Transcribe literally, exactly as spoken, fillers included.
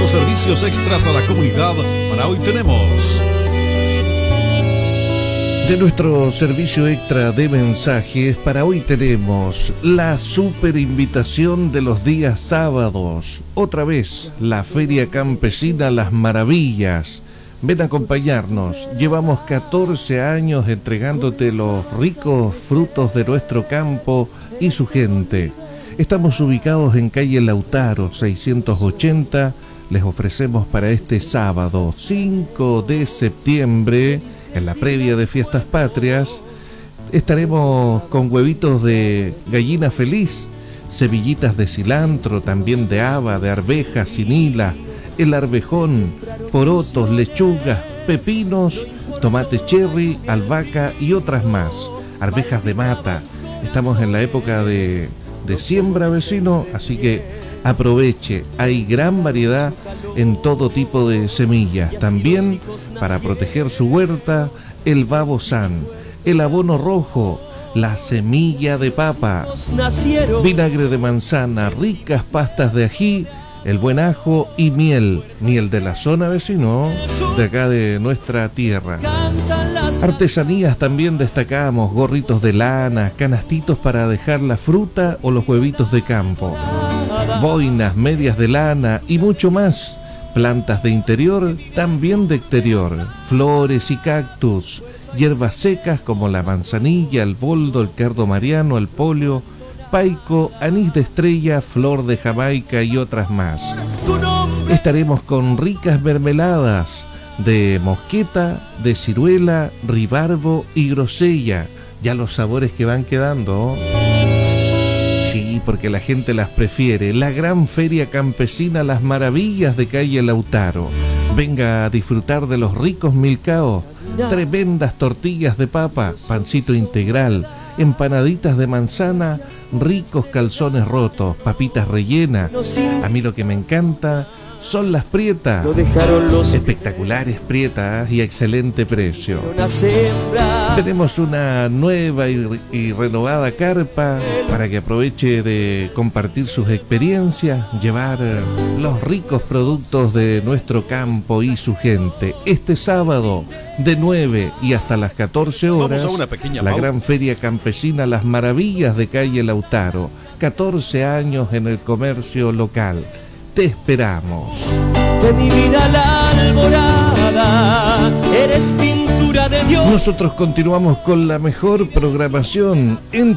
nuestros servicios extras a la comunidad, para hoy tenemos... De nuestro servicio extra de mensajes, para hoy tenemos la super invitación de los días sábados. Otra vez, la Feria Campesina Las Maravillas. Ven a acompañarnos. Llevamos catorce años entregándote los ricos frutos de nuestro campo y su gente. Estamos ubicados en calle Lautaro seiscientos ochenta. Les ofrecemos para este sábado cinco de septiembre, en la previa de Fiestas Patrias, estaremos con huevitos de gallina feliz, cebillitas de cilantro, también de haba, de arveja, cinila, el arvejón, porotos, lechugas, pepinos, tomate cherry, albahaca y otras más, arvejas de mata. Estamos en la época de, de siembra, vecino, así que aproveche, hay gran variedad en todo tipo de semillas. También para proteger su huerta, el Babosan, el abono rojo, la semilla de papa, vinagre de manzana, ricas pastas de ají, el buen ajo y miel, miel de la zona, vecino, de acá de nuestra tierra. Artesanías también destacamos, gorritos de lana, canastitos para dejar la fruta o los huevitos de campo, boinas, medias de lana y mucho más. Plantas de interior, también de exterior, flores y cactus, hierbas secas como la manzanilla, el boldo, el cardo mariano, el polio, paico, anís de estrella, flor de Jamaica y otras más. Estaremos con ricas mermeladas de mosqueta, de ciruela, ribarbo y grosella. Ya los sabores que van quedando. Sí, porque la gente las prefiere. La gran Feria Campesina Las Maravillas de calle Lautaro. Venga a disfrutar de los ricos milcaos, tremendas tortillas de papa, pancito integral, empanaditas de manzana, ricos calzones rotos, papitas rellenas. A mí lo que me encanta son las prietas, espectaculares prietas y a excelente precio. Tenemos una nueva y, y renovada carpa para que aproveche de compartir sus experiencias, llevar los ricos productos de nuestro campo y su gente. Este sábado de nueve y hasta las catorce horas, la gran Feria Campesina Las Maravillas de calle Lautaro. catorce años en el comercio local. Te esperamos. De mi vida la alborada, eres pintura de Dios. Nosotros continuamos con la mejor programación en